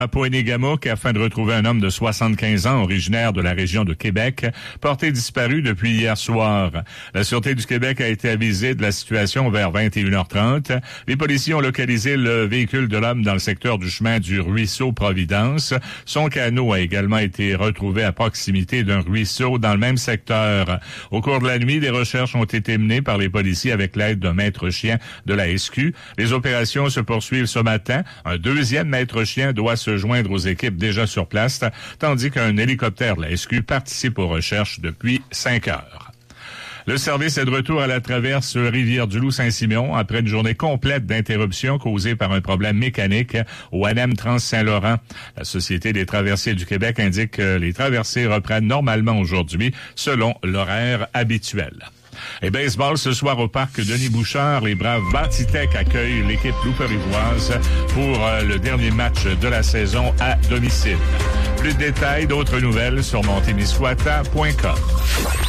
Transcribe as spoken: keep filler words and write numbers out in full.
À Poinégamouk, afin de retrouver un homme de soixante-quinze ans, originaire de la région de Québec, porté disparu depuis hier soir. La Sûreté du Québec a été avisée de la situation vers vingt et une heures trente. Les policiers ont localisé le véhicule de l'homme dans le secteur du chemin du ruisseau Providence. Son canot a également été retrouvé à proximité d'un ruisseau dans le même secteur. Au cours de la nuit, des recherches ont été menées par les policiers avec l'aide d'un maître chien de la S Q. Les opérations se poursuivent ce matin. Un deuxième maître chien doit se joindre aux équipes déjà sur place, tandis qu'un hélicoptère de la S Q participe aux recherches depuis cinq heures. Le service est de retour à la traverse Rivière-du-Loup-Saint-Siméon après une journée complète d'interruption causée par un problème mécanique au N M Trans-Saint-Laurent. La Société des traversiers du Québec indique que les traversées reprennent normalement aujourd'hui selon l'horaire habituel. Et baseball ce soir au parc Denis Bouchard, les braves Batitech accueillent l'équipe loup-périvoise pour euh, le dernier match de la saison à domicile. Plus de détails, d'autres nouvelles sur montémiscouata point com.